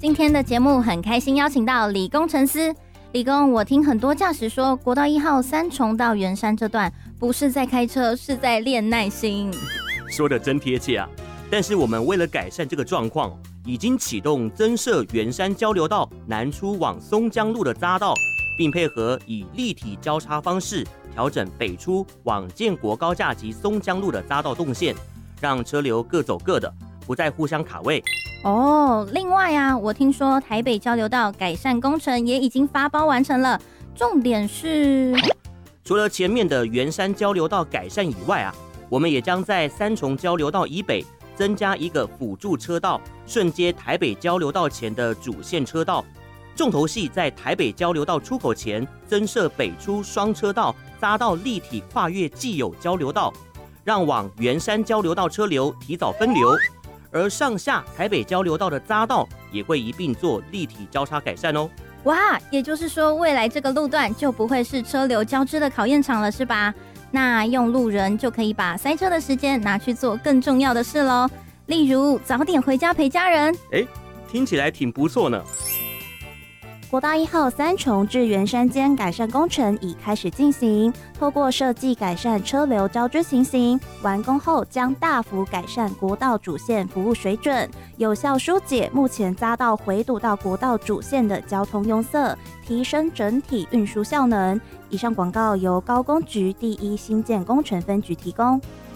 今天的节目很开心邀请到李工程师。李工，我听很多驾驶说，国道1号三重到圆山这段不是在开车，是在练耐心。 说得真贴切啊！但是我们为了改善这个状况，已经启动增设圆山交流道南出往松江路的匝道，并配合以立体交叉方式调整北出往建国高架及松江路的匝道动线，让车流各走各的，不再互相卡位。 另外啊，我听说台北交流道改善工程也已经发包完成了，重点是， 除了前面的圆山交流道改善以外啊，我们也将在三重交流道以北增加一个辅助车道，顺接台北交流道前的主线车道。重头戏在台北交流道出口前增设北出双车道，匝道立体跨越既有交流道，让往圆山交流道车流提早分流。而上下台北交流道的匝道也会一并做立体交叉改善哦。 哇，也就是说未来这个路段就不会是车流交织的考验场了，是吧？那用路人就可以把塞车的时间拿去做更重要的事咯，例如早点回家陪家人。 听起来挺不错呢。 国道1号三重至圆山间改善工程已开始进行，透过设计改善车流交织情形，完工后将大幅改善国道主线服务水准，有效疏解目前匝道回堵到国道主线的交通拥塞，提升整体运输效能。以上广告由高工局第1新建工程分局提供。